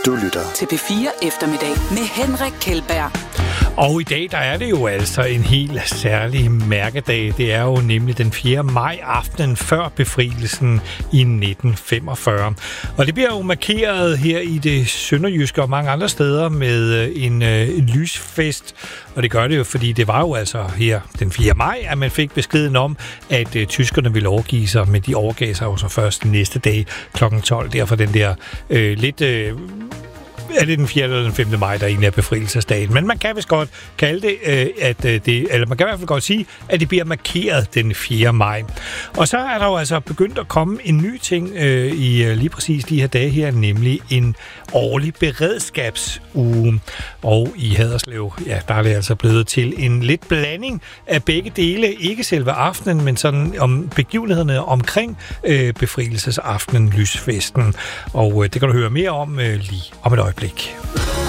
Du lytter til P4 Eftermiddag med Henrik Kjeldberg. Og i dag, der er det jo altså en helt særlig mærkedag. Det er jo nemlig den 4. maj, aftenen før befrielsen i 1945. Og det bliver jo markeret her i det sønderjyske og mange andre steder med en lysfest. Og det gør det jo, fordi det var jo altså her den 4. maj, at man fik beskeden om, at tyskerne ville overgive sig, men de overgav sig jo så først næste dag kl. 12. Derfor den der lidt... er det den 4. eller den 5. maj, der egentlig er befrielsesdagen. Men man kan vist godt kalde det, eller man kan i hvert fald godt sige, at det bliver markeret den 4. maj. Og så er der jo altså begyndt at komme en ny ting i lige præcis de her dage her, nemlig en årlig beredskabsuge. Og i Haderslev, ja, der er det altså blevet til en lidt blanding af begge dele. Ikke selve aftenen, men sådan om begivenhederne omkring befrielsesaftenen, lysfesten. Og det kan du høre mere om lige om et øjeblik.